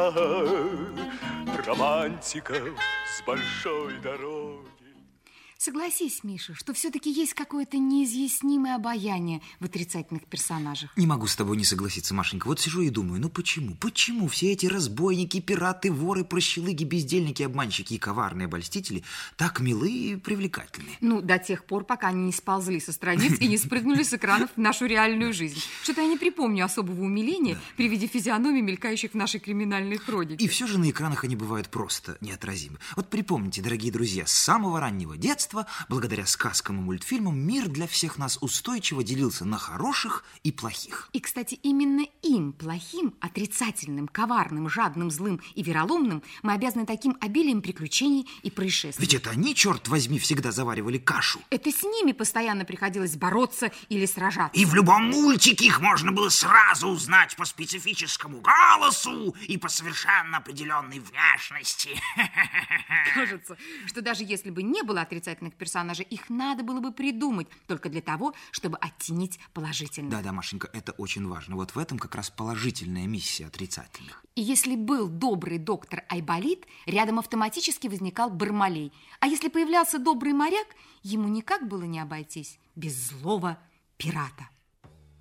романтика с большой дороги. Согласись, Миша, что все-таки есть какое-то неизъяснимое обаяние в отрицательных персонажах. Не могу с тобой не согласиться, Машенька. Вот сижу и думаю, ну почему? Почему все эти разбойники, пираты, воры, прощелыги, бездельники, обманщики и коварные обольстители так милы и привлекательны? Ну, до тех пор, пока они не сползли со страниц и не спрыгнули с экранов в нашу реальную жизнь. Что-то я не припомню особого умиления при виде физиономий, мелькающих в нашей криминальной хронике. И все же на экранах они бывают просто неотразимы. Вот припомните, дорогие друзья, с самого раннего детства, благодаря сказкам и мультфильмам, мир для всех нас устойчиво делился на хороших и плохих. И, кстати, именно им, плохим, отрицательным, коварным, жадным, злым и вероломным, мы обязаны таким обилием приключений и происшествий. Ведь это они, черт возьми, всегда заваривали кашу. Это с ними постоянно приходилось бороться или сражаться. И в любом мультике их можно было сразу узнать по специфическому голосу и по совершенно определенной внешности. Кажется, что даже если бы не было отрицательных персонажей, их надо было бы придумать только для того, чтобы оттенить положительно. Да, Машенька, это очень важно. Вот в этом как раз положительная миссия отрицательных. И если был добрый доктор Айболит, рядом автоматически возникал Бармалей. А если появлялся добрый моряк, ему никак было не обойтись без злого пирата.